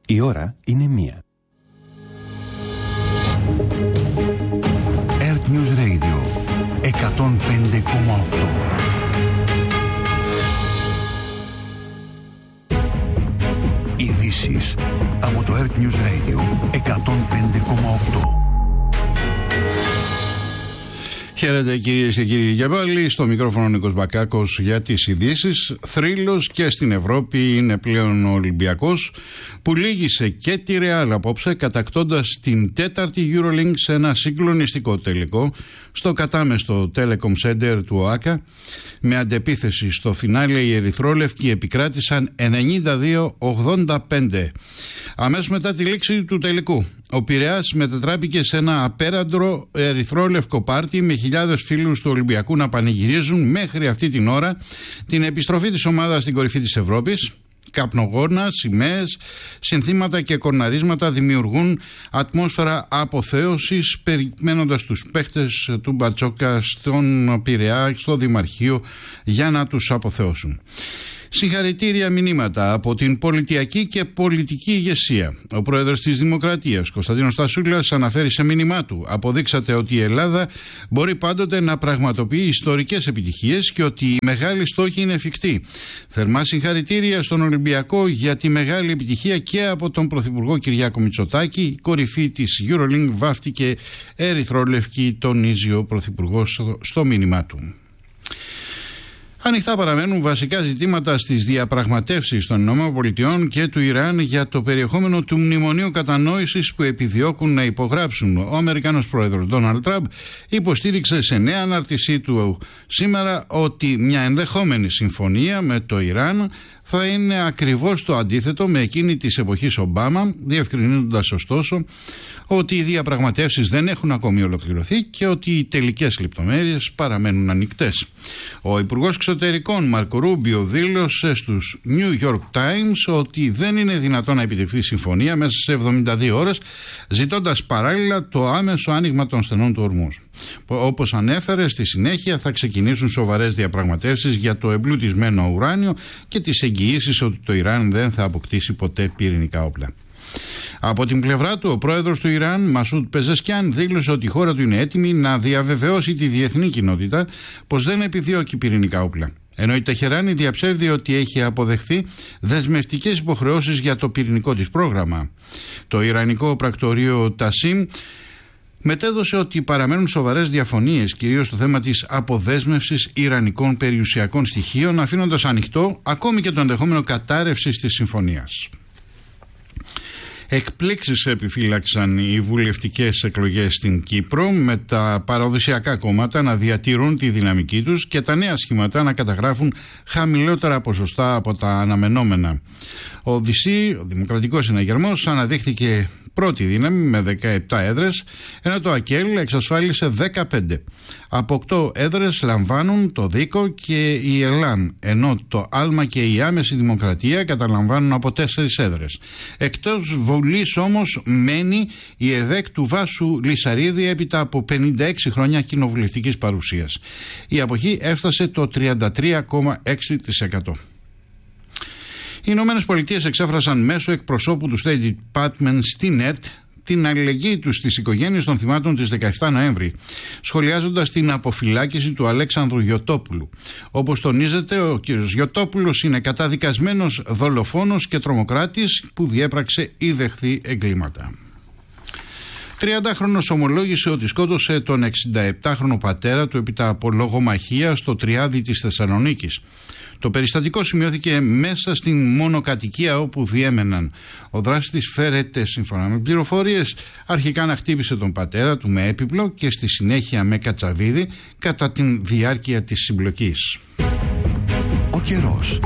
Η ώρα είναι 1. Earth News Radio 105,8. Ειδήσεις από το Earth News Radio 105,8. Χαίρετε κυρίες και κύριοι, και πάλι στο μικρόφωνο Νίκος Μπακάκος για τις ειδήσεις. Θρύλος και στην Ευρώπη είναι πλέον ο Ολυμπιακός, που λύγησε και τη Real απόψε, κατακτώντας την τέταρτη EuroLeague σε ένα συγκλονιστικό τελικό στο κατάμεστο Telecom Center του ΟΑΚΑ. Με αντεπίθεση στο φινάλε οι ερυθρόλευκοι επικράτησαν 92-85. Αμέσως μετά τη λήξη του τελικού, ο Πειραιάς μετατράπηκε σε ένα απέραντρο ερυθρόλευκο πάρτι, με χιλιάδες φίλους του Ολυμπιακού να πανηγυρίζουν μέχρι αυτή την ώρα την επιστροφή της ομάδας στην κορυφή της Ευρώπης. Καπνογόνα, σημαίες, συνθήματα και κορναρίσματα δημιουργούν ατμόσφαιρα αποθέωσης, περιμένοντας τους παίχτες του Μπαρτσόκα στον Πειραιά, στο Δημαρχείο, για να τους αποθεώσουν. Συγχαρητήρια μηνύματα από την πολιτιακή και πολιτική ηγεσία. Ο πρόεδρος της Δημοκρατίας, Κωνσταντίνος Τασούλας, αναφέρει σε μήνυμά του: «Αποδείξατε ότι η Ελλάδα μπορεί πάντοτε να πραγματοποιεί ιστορικές επιτυχίες και ότι οι μεγάλοι στόχοι είναι εφικτοί. Θερμά συγχαρητήρια στον Ολυμπιακό για τη μεγάλη επιτυχία και από τον Πρωθυπουργό Κυριάκο Μητσοτάκη. Η κορυφή της EuroLeague βάφτηκε ερυθρόλευκη», τονίζει ο Πρωθυπουργός στο μήνυμά του. Ανοιχτά παραμένουν βασικά ζητήματα στις διαπραγματεύσεις των ΗΠΑ και του Ιράν για το περιεχόμενο του μνημονίου κατανόησης που επιδιώκουν να υπογράψουν. Ο Αμερικανός πρόεδρος Ντόναλντ Τραμπ υποστήριξε σε νέα ανάρτησή του σήμερα ότι μια ενδεχόμενη συμφωνία με το Ιράν θα είναι ακριβώς το αντίθετο με εκείνη της εποχής Ομπάμα, διευκρινίζοντας ωστόσο ότι οι διαπραγματεύσεις δεν έχουν ακόμη ολοκληρωθεί και ότι οι τελικές λεπτομέρειες παραμένουν ανοιχτές. Ο Υπουργός Εξωτερικών Μάρκο Ρούμπιο δήλωσε στους New York Times ότι δεν είναι δυνατόν να επιτευχθεί συμφωνία μέσα σε 72 ώρες, ζητώντας παράλληλα το άμεσο άνοιγμα των στενών του ορμούς. Όπως ανέφερε, στη συνέχεια θα ξεκινήσουν σοβαρές διαπραγματεύσεις για το εμπλουτισμένο ουράνιο και τις εγγυήσεις ότι το Ιράν δεν θα αποκτήσει ποτέ πυρηνικά όπλα. Από την πλευρά του, ο πρόεδρος του Ιράν, Μασούντ Πεζεσκιάν, δήλωσε ότι η χώρα του είναι έτοιμη να διαβεβαιώσει τη διεθνή κοινότητα πως δεν επιδιώκει πυρηνικά όπλα. Ενώ η Τεχεράνη διαψεύδει ότι έχει αποδεχθεί δεσμευτικές υποχρεώσεις για το πυρηνικό της πρόγραμμα. Το ιρανικό πρακτορείο Τασίμ μετέδωσε ότι παραμένουν σοβαρές διαφωνίες, κυρίως στο θέμα της αποδέσμευσης ιρανικών περιουσιακών στοιχείων, αφήνοντας ανοιχτό ακόμη και το ενδεχόμενο κατάρρευσης της συμφωνίας. Εκπλήξεις επιφύλαξαν οι βουλευτικές εκλογές στην Κύπρο, με τα παραδοσιακά κόμματα να διατηρούν τη δυναμική τους και τα νέα σχήματα να καταγράφουν χαμηλότερα ποσοστά από τα αναμενόμενα. Ο ΔΥΣΥ, ο Δημοκρατικός Συναγερμός, αναδείχθηκε πρώτη δύναμη με 17 έδρες, ενώ το ΑΚΕΛ εξασφάλισε 15. Από 8 έδρες λαμβάνουν το ΔΙΚΟ και η ΕΛΑΝ, ενώ το ΑΛΜΑ και η Άμεση Δημοκρατία καταλαμβάνουν από 4 έδρες. Εκτός βουλής όμως μένει η ΕΔΕΚ του Βάσου Λυσαρίδη έπειτα από 56 χρόνια κοινοβουλευτικής παρουσίας. Η αποχή έφτασε το 33,6%. Οι Ηνωμένες Πολιτείες εξέφρασαν μέσω εκπροσώπου του State Department στην ΕΡΤ την αλληλεγγύη τους στις οικογένειες των θυμάτων της 17 Νοέμβρη, σχολιάζοντας την αποφυλάκηση του Αλέξανδρου Γιωτόπουλου. Όπως τονίζεται, ο κ. Γιωτόπουλος είναι καταδικασμένος δολοφόνος και τρομοκράτης που διέπραξε ή δεχθεί εγκλήματα. 30χρονος ομολόγησε ότι σκότωσε τον 67χρονο πατέρα του έπειτα από λογομαχία στο Τριάδι της Θεσσαλονίκης. Το περιστατικό σημειώθηκε μέσα στην μονοκατοικία όπου διέμεναν. Ο δράστης φέρεται, σύμφωνα με πληροφορίες, αρχικά να χτύπησε τον πατέρα του με έπιπλο και στη συνέχεια με κατσαβίδι κατά τη διάρκεια της συμπλοκής. Ο καιρός.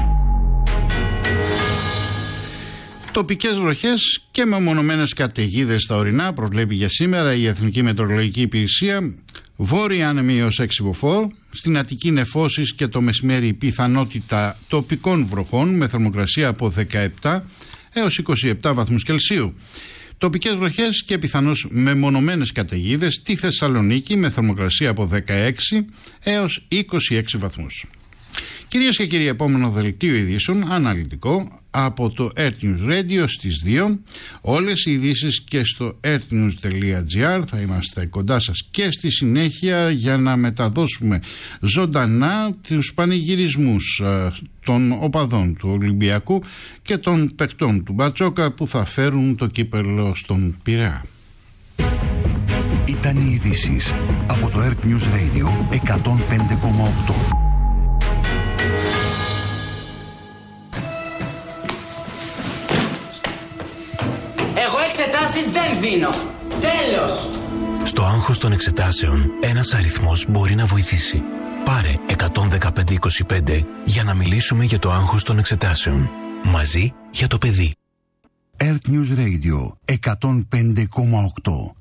Τοπικές βροχές και μεμονωμένες καταιγίδες στα ορεινά προβλέπει για σήμερα η Εθνική Μετεωρολογική Υπηρεσία. Βόρεια άνεμοι έως 6 μποφόρ, στην Αττική νεφώσεις και το μεσημέρι πιθανότητα τοπικών βροχών με θερμοκρασία από 17 έως 27 βαθμούς Κελσίου. Τοπικές βροχές και πιθανώς μεμονωμένες καταιγίδες στη Θεσσαλονίκη με θερμοκρασία από 16 έως 26 βαθμούς. Κυρίες και κύριοι, επόμενο δελτίο ειδήσεων αναλυτικό από το Earth News Radio στις 2. Όλες οι ειδήσεις και στο earthnews.gr. Θα είμαστε κοντά σας και στη συνέχεια για να μεταδώσουμε ζωντανά τους πανηγυρισμούς των οπαδών του Ολυμπιακού και των παικτών του Μπατσόκα που θα φέρουν το κύπελλο στον Πειραιά. Ήταν οι ειδήσεις από το Earth News Radio 105,8. Εγώ εξετάσεις δεν δίνω. Τέλος! Στο άγχος των εξετάσεων, ένας αριθμός μπορεί να βοηθήσει. Πάρε 11525 για να μιλήσουμε για το άγχος των εξετάσεων. Μαζί για το παιδί. Earth News Radio 105,8.